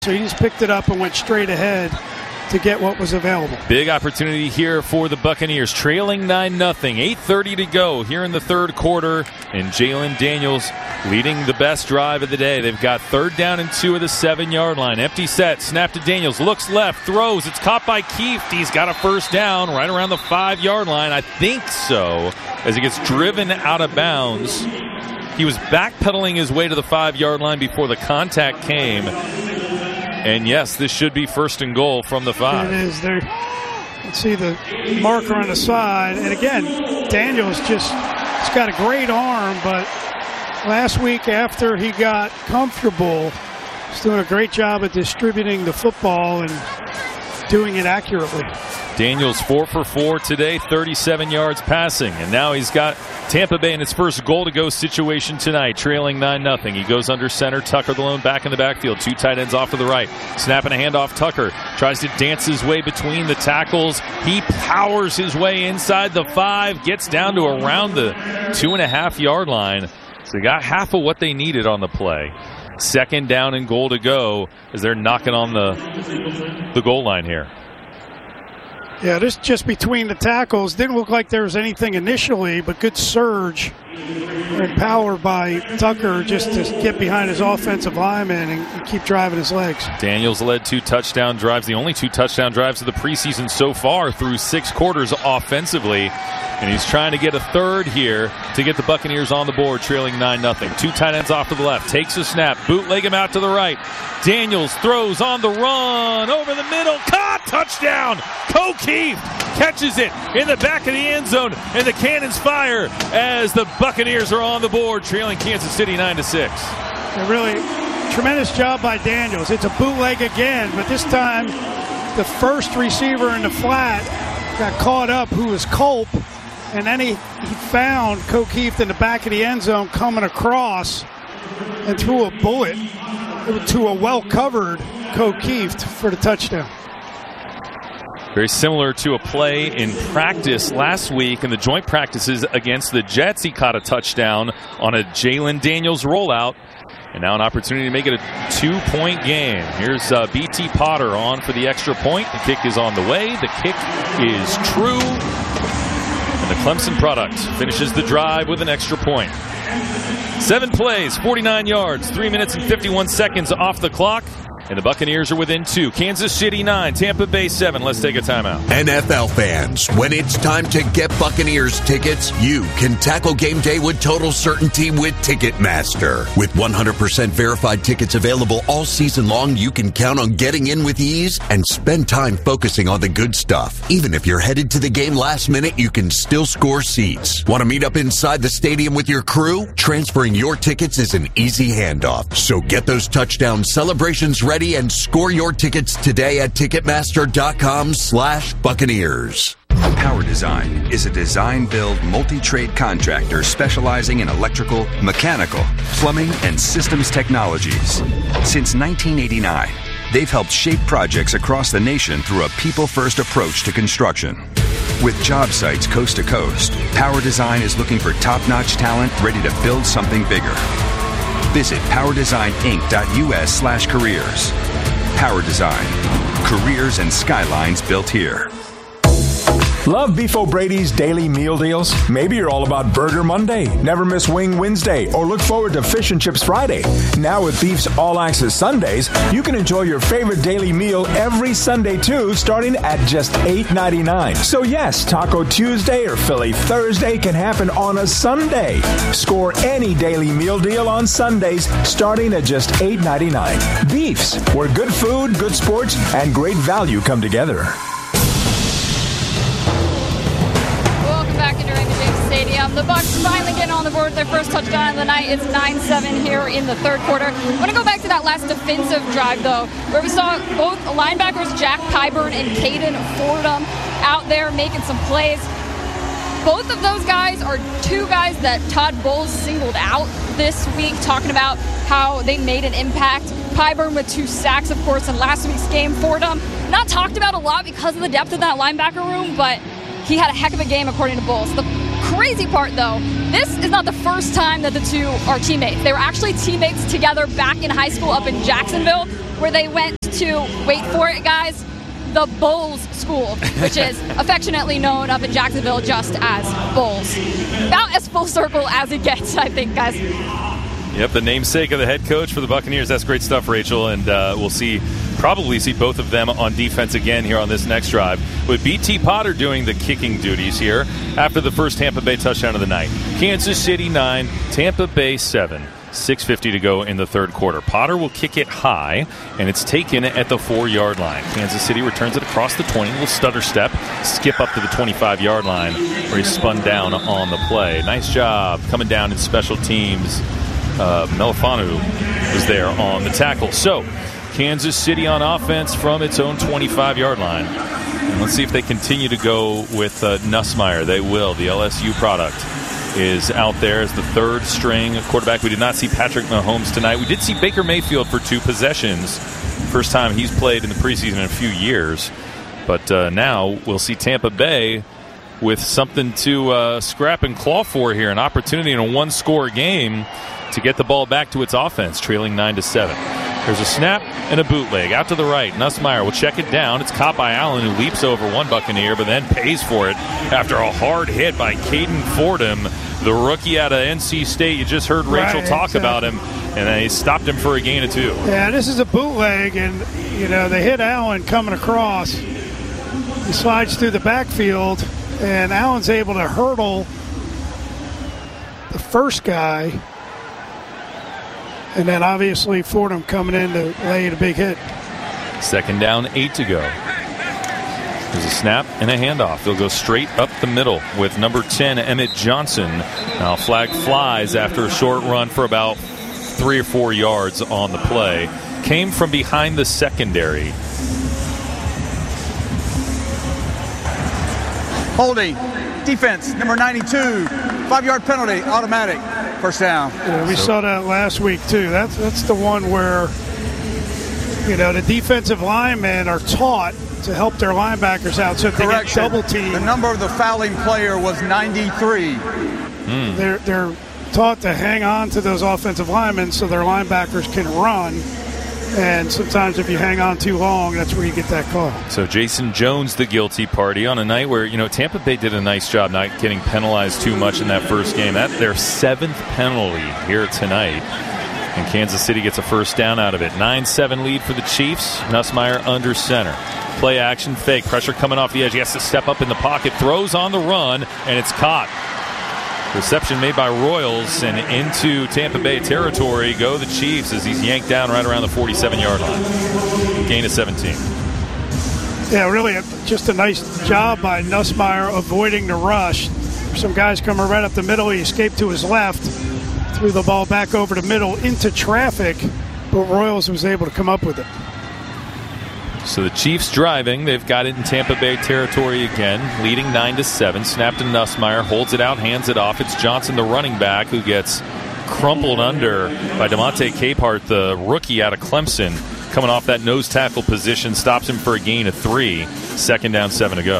so he just picked it up and went straight ahead to get what was available. Big opportunity here for the Buccaneers, trailing 9-0. 8:30 to go here in the third quarter, and Jalen Daniels leading the best drive of the day. They've got 3rd down and 2 at the 7-yard line. Empty set, snap to Daniels, looks left, throws. It's caught by Kieft. He's got a first down right around the 5-yard line. I think so, as he gets driven out of bounds. He was backpedaling his way to the 5-yard line before the contact came. And yes, this should be 1st and goal from the 5. It is. There. Let's see the marker on the side. And again, Daniels he's got a great arm, but last week after he got comfortable, he's doing a great job at distributing the football and doing it accurately. Daniels 4 for 4 today, 37 yards passing. And now he's got Tampa Bay in its first goal-to-go situation tonight, trailing 9-0. He goes under center. Tucker, the lone back in the backfield. 2 tight ends off to the right. Snapping a handoff. Tucker tries to dance his way between the tackles. He powers his way inside the 5, gets down to around the 2.5-yard line. So they got half of what they needed on the play. 2nd down and goal to go as they're knocking on the goal line here. Yeah, this just between the tackles. Didn't look like there was anything initially, but good surge and power by Tucker just to get behind his offensive lineman and keep driving his legs. Daniels led 2 touchdown drives, the only 2 touchdown drives of the preseason so far through 6 quarters offensively. And he's trying to get a 3rd here to get the Buccaneers on the board, trailing 9-0. 2 tight ends off to the left. Takes a snap. Bootleg him out to the right. Daniels throws on the run. Over the middle. Caught. Touchdown. Kieft catches it in the back of the end zone. And the cannons fire as the Buccaneers are on the board, trailing Kansas City 9-6. A really tremendous job by Daniels. It's a bootleg again, but this time the first receiver in the flat got caught up, who was Culp. And then he found Kieft in the back of the end zone coming across and threw a bullet to a well-covered Kieft for the touchdown. Very similar to a play in practice last week in the joint practices against the Jets. He caught a touchdown on a Jalen Daniels rollout. And now an opportunity to make it a 2-point game. Here's B.T. Potter on for the extra point. The kick is on the way. The kick is true. And the Clemson product finishes the drive with an extra point. 7 plays, 49 yards, 3 minutes and 51 seconds off the clock. And the Buccaneers are within 2. Kansas City 9, Tampa Bay 7. Let's take a timeout. NFL fans, when it's time to get Buccaneers tickets, you can tackle game day with total certainty with Ticketmaster. With 100% verified tickets available all season long, you can count on getting in with ease and spend time focusing on the good stuff. Even if you're headed to the game last minute, you can still score seats. Want to meet up inside the stadium with your crew? Transferring your tickets is an easy handoff. So get those touchdown celebrations ready and score your tickets today at Ticketmaster.com/Buccaneers. Power Design is a design-build multi-trade contractor specializing in electrical, mechanical, plumbing, and systems technologies. Since 1989, they've helped shape projects across the nation through a people-first approach to construction. With job sites coast to coast, Power Design is looking for top-notch talent ready to build something bigger. Visit powerdesigninc.us/careers. Power Design. Careers and skylines built here. Love Beef O'Brady's daily meal deals? Maybe you're all about Burger Monday, Never Miss Wing Wednesday, or look forward to Fish and Chips Friday. Now with Beef's All Access Sundays, you can enjoy your favorite daily meal every Sunday too, starting at just $8.99. So yes, Taco Tuesday or Philly Thursday can happen on a Sunday. Score any daily meal deal on Sundays starting at just $8.99. Beef's, where good food, good sports, and great value come together. Stadium. The Bucs finally getting on the board with their first touchdown of the night. It's 9-7 here in the third quarter. I want to go back to that last defensive drive, though, where we saw both linebackers, Jack Pyburn and Caden Fordham, out there making some plays. Both of those guys are 2 guys that Todd Bowles singled out this week, talking about how they made an impact. Pyburn with 2 sacks, of course, in last week's game. Fordham, not talked about a lot because of the depth of that linebacker room, but he had a heck of a game according to Bowles. The crazy part, though, this is not the first time that the 2 are teammates. They were actually teammates together back in high school up in Jacksonville, where they went to, wait for it, guys, the Bulls School, which is affectionately known up in Jacksonville just as Bulls. About as full circle as it gets, I think, guys. Yep, the namesake of the head coach for the Buccaneers. That's great stuff, Rachel, and we'll probably see both of them on defense again here on this next drive, with B.T. Potter doing the kicking duties here after the first Tampa Bay touchdown of the night. Kansas City 9, Tampa Bay 7. 6:50 to go in the third quarter. Potter will kick it high, and it's taken at the 4-yard line. Kansas City returns it across the 20, little stutter step, skip up to the 25-yard line where he spun down on the play. Nice job coming down in special teams. Melifanu was there on the tackle. So, Kansas City on offense from its own 25-yard line. And let's see if they continue to go with Nussmeier. They will. The LSU product is out there as the third string quarterback. We did not see Patrick Mahomes tonight. We did see Baker Mayfield for 2 possessions. First time he's played in the preseason in a few years. But now we'll see Tampa Bay with something to scrap and claw for here. An opportunity in a one-score game to get the ball back to its offense, trailing 9-7. There's a snap and a bootleg out to the right. Nussmeier will check it down. It's caught by Allen, who leaps over one Buccaneer, but then pays for it after a hard hit by Caden Fordham, the rookie out of NC State. You just heard Rachel talk about him, and they stopped him for a gain of 2. Yeah, this is a bootleg, and, they hit Allen coming across. He slides through the backfield, and Allen's able to hurdle the first guy. And then obviously Fordham coming in to lay the big hit. Second down, 8 to go. There's a snap and a handoff. They'll go straight up the middle with number 10, Emmett Johnson. Now flag flies after a short run for about 3 or 4 yards on the play. Came from behind the secondary. Holding. Defense, number 92. 5-yard penalty, automatic. First down. We saw that last week, too. That's the one where, the defensive linemen are taught to help their linebackers out so if they get double teamed. The number of the fouling player was 93. They're taught to hang on to those offensive linemen so their linebackers can run. And sometimes if you hang on too long, that's where you get that call. So Jason Jones, the guilty party, on a night where, Tampa Bay did a nice job not getting penalized too much in that first game. That's their 7th penalty here tonight. And Kansas City gets a first down out of it. 9-7 lead for the Chiefs. Nussmeier under center. Play action, fake. Pressure coming off the edge. He has to step up in the pocket. Throws on the run, and it's caught. Reception made by Royals, and into Tampa Bay territory go the Chiefs as he's yanked down right around the 47-yard line. Gain of 17. Yeah, really just a nice job by Nussmeier avoiding the rush. Some guys coming right up the middle. He escaped to his left, threw the ball back over the middle into traffic, but Royals was able to come up with it. So the Chiefs driving. They've got it in Tampa Bay territory again, leading 9-7. Snap to Nussmeier, holds it out, hands it off. It's Johnson, the running back, who gets crumpled under by DeMonte Capehart, the rookie out of Clemson, coming off that nose tackle position, stops him for a gain of 3. Second down, 7 to go.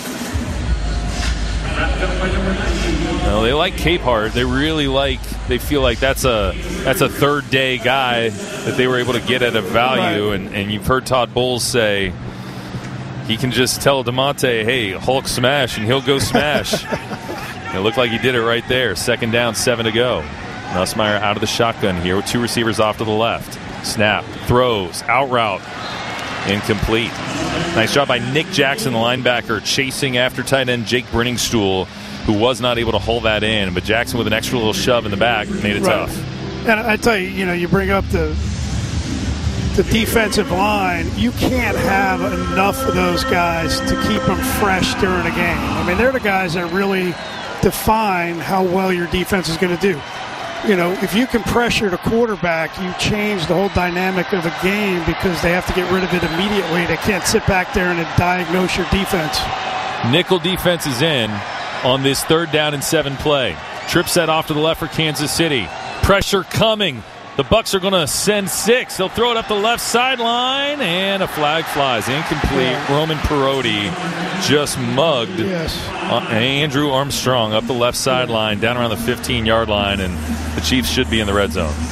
Well, they like Capehart. They feel like that's a third day guy that they were able to get at a value. Right. And you've heard Todd Bowles say he can just tell DeMonte, hey, Hulk smash, and he'll go smash. It looked like he did it right there. Second down, 7 to go. Nussmeier out of the shotgun here with 2 receivers off to the left. Snap, throws, out route, incomplete. Nice job by Nick Jackson, the linebacker, chasing after tight end Jake Brenningstool, who was not able to hold that in. But Jackson with an extra little shove in the back made it tough. And I tell you, you bring up the defensive line. You can't have enough of those guys to keep them fresh during a game. I mean, they're the guys that really define how well your defense is going to do. If you can pressure the quarterback, you change the whole dynamic of the game because they have to get rid of it immediately. They can't sit back there and diagnose your defense. Nickel defense is in on this 3rd down and 7 play. Trip set off to the left for Kansas City. Pressure coming. The Bucs are going to send 6. They'll throw it up the left sideline, and a flag flies. Incomplete. Yeah. Roman Perotti just mugged Andrew Armstrong up the left sideline, down around the 15-yard line, and the Chiefs should be in the red zone.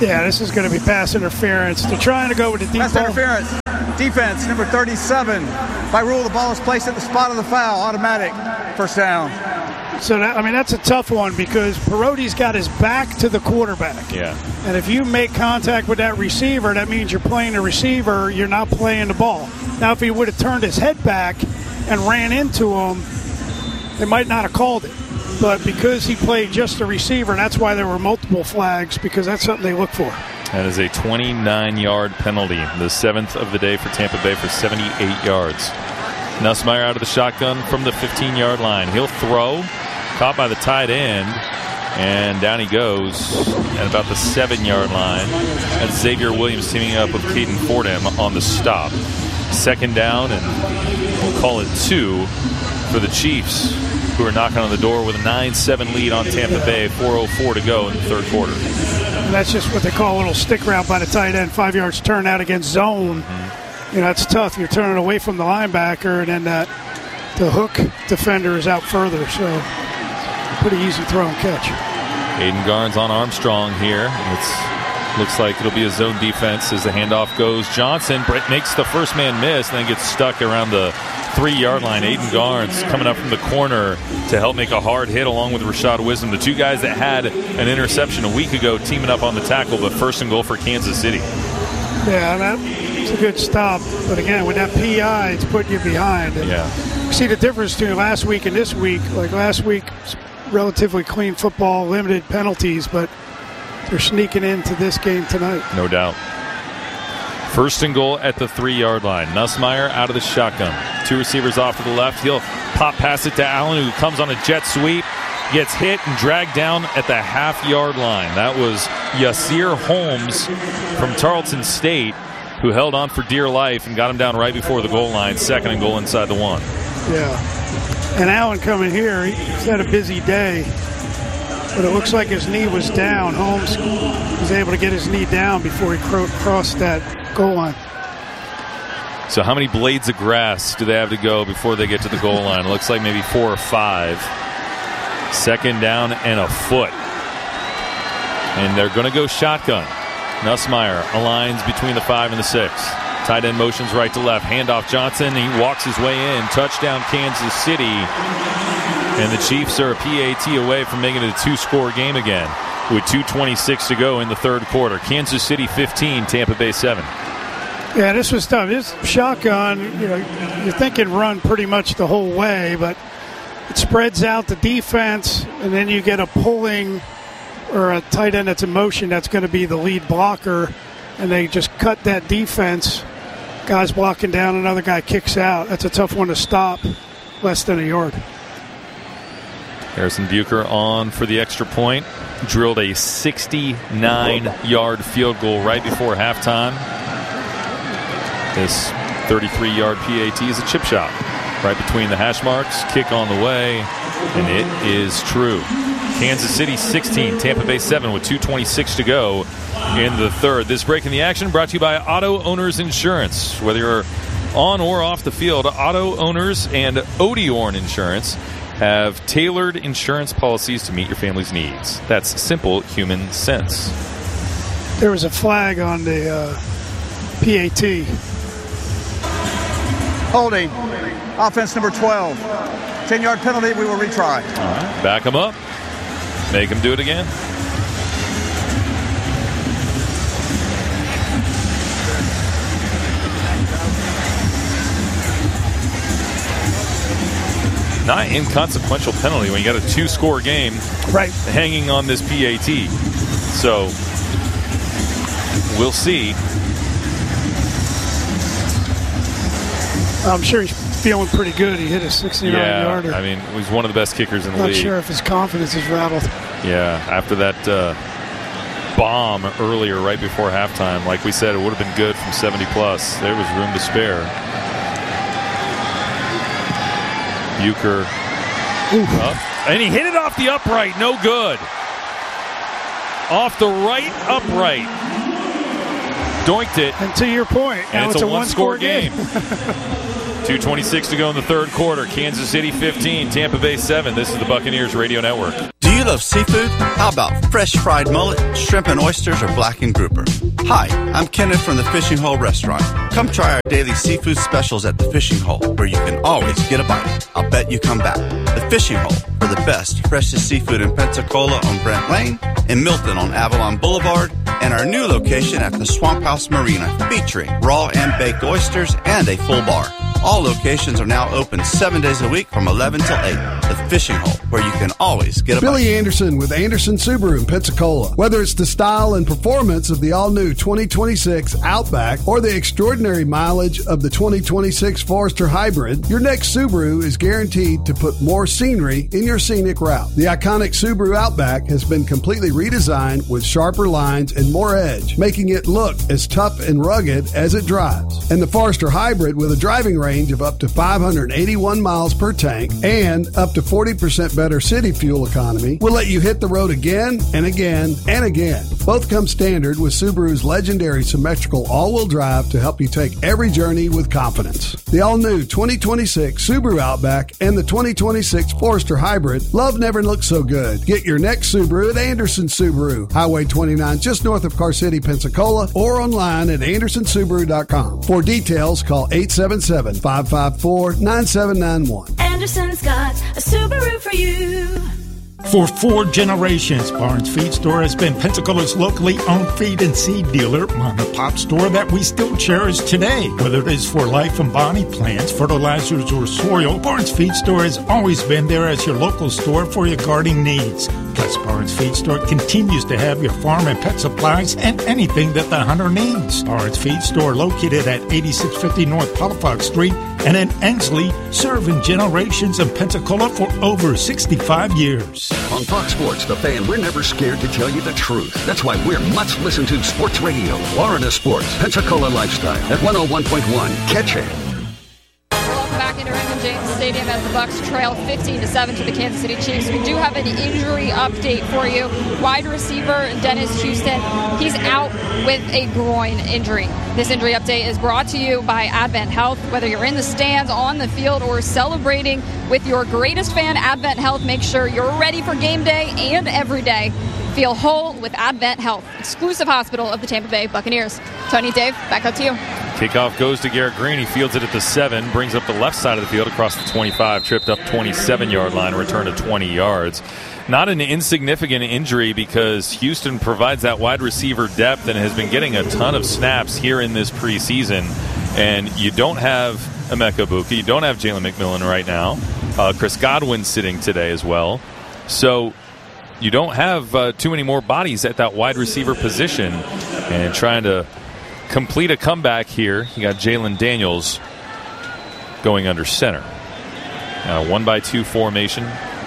Yeah, this is going to be pass interference. They're trying to go with the deep Pass ball. interference. Defense, number 37. By rule, the ball is placed at the spot of the foul. Automatic. First down. So, that's a tough one because Peroty's got his back to the quarterback. Yeah. And if you make contact with that receiver, that means you're playing the receiver. You're not playing the ball. Now, if he would have turned his head back and ran into him, they might not have called it. But because he played just the receiver, that's why there were multiple flags, because that's something they look for. That is a 29-yard penalty, the 7th of the day for Tampa Bay for 78 yards. Nussmeier out of the shotgun from the 15-yard line. He'll throw, caught by the tight end, and down he goes at about the 7-yard line. That's Xavier Williams teaming up with Caden Fordham on the stop. Second down, and we'll call it 2 for the Chiefs, who are knocking on the door with a 9-7 lead on Tampa Bay. 4:04 to go in the third quarter. And that's just what they call a little stick route by the tight end. 5 yards turn out against zone. It's tough. You're turning away from the linebacker, and then the hook defender is out further. So pretty easy throw and catch. Aiden Garnes on Armstrong here. Looks like it'll be a zone defense as the handoff goes. Johnson makes the first man miss and then gets stuck around the 3-yard line. Aiden Garnes coming up from the corner to help make a hard hit along with Rashad Wisdom. The two guys that had an interception a week ago teaming up on the tackle, but first and goal for Kansas City. Yeah, that's a good stop. But again, with that PI, it's putting you behind. And yeah. See the difference between last week and this week. Like last week, relatively clean football, limited penalties, but they're sneaking into this game tonight. No doubt. First and goal at the 3-yard line. Nussmeier out of the shotgun. 2 receivers off to the left. He'll pop pass it to Allen, who comes on a jet sweep. Gets hit and dragged down at the half-yard line. That was Yasir Holmes from Tarleton State, who held on for dear life and got him down right before the goal line. Second and goal inside the 1. Yeah. And Allen coming here, he's had a busy day, but it looks like his knee was down. Holmes was able to get his knee down before he crossed that goal line. So how many blades of grass do they have to go before they get to the goal line? It looks like maybe 4 or 5. Second down and a foot. And they're going to go shotgun. Nussmeier aligns between the 5 and the 6. Tight end motions right to left. Handoff Johnson. He walks his way in. Touchdown Kansas City. And the Chiefs are a PAT away from making it a 2-score game again with 2:26 to go in the third quarter. Kansas City 15, Tampa Bay 7. Yeah, this was tough. This shotgun, you're thinking run pretty much the whole way, but it spreads out the defense, and then you get a pulling or a tight end that's in motion that's going to be the lead blocker, and they just cut that defense. Guy's blocking down, another guy kicks out. That's a tough one to stop, less than a yard. Harrison Bucher on for the extra point. Drilled a 69-yard field goal right before halftime. This 33-yard PAT is a chip shot. Right between the hash marks, kick on the way, and it is true. Kansas City 16, Tampa Bay 7 with 2:26 to go in the third. This break in the action brought to you by Auto Owners Insurance. Whether you're on or off the field, Auto Owners and Odeorn Insurance have tailored insurance policies to meet your family's needs. That's simple human sense. There was a flag on the PAT. Holding. Offense number 12. 10-yard penalty. We will retry. All right. Back him up. Make him do it again. Not inconsequential penalty when you got a 2-score game right hanging on this PAT. So we'll see. I'm sure he's feeling pretty good. He hit a 69-yarder. I mean, he's one of the best kickers in the league. Not sure if his confidence is rattled. Yeah, after that bomb earlier right before halftime, like we said, it would have been good from 70-plus. There was room to spare. Bucher up, and he hit it off the upright. No good. Off the right upright. Doinked it. And to your point, and it's a one-score game. 2:26 to go in the third quarter. Kansas City 15, Tampa Bay 7. This is the Buccaneers Radio Network. Do you you love seafood? How about fresh fried mullet, shrimp and oysters, or blackened grouper? Hi, I'm Kenneth from the Fishing Hole Restaurant. Come try our daily seafood specials at the Fishing Hole, where you can always get a bite. I'll bet you come back. The Fishing Hole, for the best, freshest seafood in Pensacola on Brent Lane, in Milton on Avalon Boulevard, and our new location at the Swamp House Marina, featuring raw and baked oysters and a full bar. All locations are now open 7 days a week from 11 till 8. The Fishing Hole, where you can always get a Billy bite. Anderson with Anderson Subaru in Pensacola. Whether it's the style and performance of the all-new 2026 Outback or the extraordinary mileage of the 2026 Forester Hybrid, your next Subaru is guaranteed to put more scenery in your scenic route. The iconic Subaru Outback has been completely redesigned with sharper lines and more edge, making it look as tough and rugged as it drives. And the Forester Hybrid, with a driving range of up to 581 miles per tank and up to 40% better city fuel economy, will let you hit the road again and again and again. Both come standard with Subaru's legendary symmetrical all-wheel drive to help you take every journey with confidence. The all-new 2026 Subaru Outback and the 2026 Forester Hybrid, love never looked so good. Get your next Subaru at Anderson Subaru, Highway 29, just north of Car City, Pensacola, or online at andersonsubaru.com. For details, call 877-554-9791. Anderson's got a Subaru for you. For 4 generations, Barnes Feed Store has been Pensacola's locally owned feed and seed dealer, mom and pop store that we still cherish today. Whether it is for life and body plants, fertilizers, or soil, Barnes Feed Store has always been there as your local store for your gardening needs. Plus, Barnes Feed Store continues to have your farm and pet supplies and anything that the hunter needs. Barnes Feed Store, located at 8650 North Palafox Street and in Ensley, serving generations in Pensacola for over 65 years. On Fox Sports, The Fan, we're never scared to tell you the truth. That's why we're much listened to sports radio. Florida Sports, Pensacola Lifestyle at 101.1. Catch it. Welcome back into Raymond James Stadium as the Bucs trail 15-7 to the Kansas City Chiefs. We do have an injury update for you. Wide receiver Dennis Houston, he's out with a groin injury. This injury update is brought to you by Advent Health. Whether you're in the stands, on the field, or celebrating with your greatest fan, Advent Health, make sure you're ready for game day and every day. Feel whole with Advent Health, exclusive hospital of the Tampa Bay Buccaneers. Tony, Dave, back up to you. Kickoff goes to Garrett Green. He fields it at the 7, brings up the left side of the field across the 25, tripped up 27-yard line, return to 20 yards. Not an insignificant injury because Houston provides that wide receiver depth and has been getting a ton of snaps here in this preseason. And you don't have Emeka Egbuka, you don't have Jalen McMillan right now. Chris Godwin sitting today as well. So you don't have too many more bodies at that wide receiver position. And trying to complete a comeback here, you got Jalen Daniels going under center. Now, 1-by-2 formation.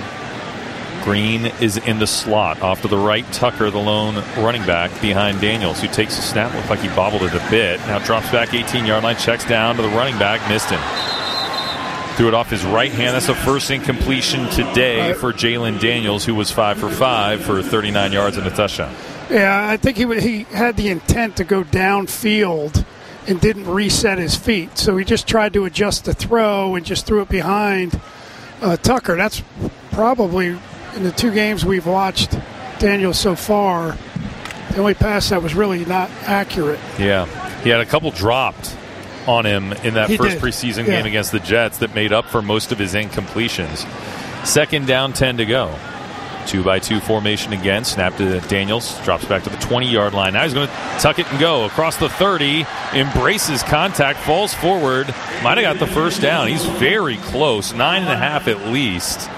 Green is in the slot. Off to the right, Tucker, the lone running back, behind Daniels, who takes a snap. Looked like he bobbled it a bit. Now drops back 18-yard line, checks down to the running back, missed him. Threw it off his right hand. That's the first incompletion today for Jalen Daniels, who was 5 for 5 for 39 yards and a touchdown. Yeah, I think he had the intent to go downfield and didn't reset his feet. So he just tried to adjust the throw and just threw it behind Tucker. That's probably, in the 2 games we've watched Daniels so far, the only pass that was really not accurate. Yeah, he had a couple dropped on him in that first preseason game against the Jets that made up for most of his incompletions. 2nd down, 10 to go. 2-by-2 formation again. Snap to Daniels. Drops back to the 20-yard line. Now he's going to tuck it and go across the 30. Embraces contact. Falls forward. Might have got the first down. He's very close. 9.5 at least.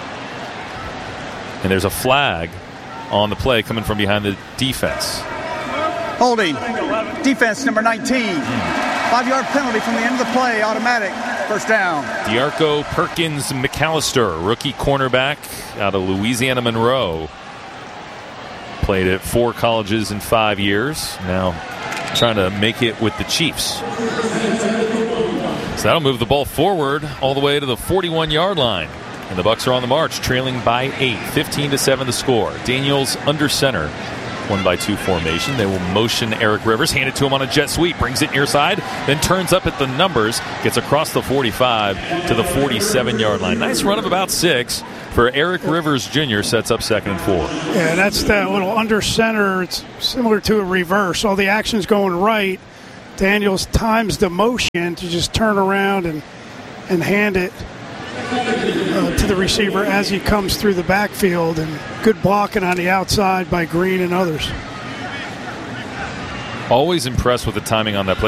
And there's a flag on the play coming from behind the defense. Holding. Defense number 19. 5-yard penalty from the end of the play. Automatic. First down. D'Arco Perkins McAllister, rookie cornerback out of Louisiana Monroe. Played at 4 colleges in 5 years. Now trying to make it with the Chiefs. So that'll move the ball forward all the way to the 41-yard line. And the Bucs are on the march, trailing by 8. 15-7 the score. Daniels under center. 1-by-2 formation. They will motion Eric Rivers, hand it to him on a jet sweep, brings it near side, then turns up at the numbers, gets across the 45 to the 47-yard line. Nice run of about 6 for Eric Rivers Jr. Sets up 2nd and 4. Yeah, that's that little under center. It's similar to a reverse. All the action's going right. Daniels times the motion to just turn around and hand it to the receiver as he comes through the backfield, and good blocking on the outside by Green and others. Always impressed with the timing on that play.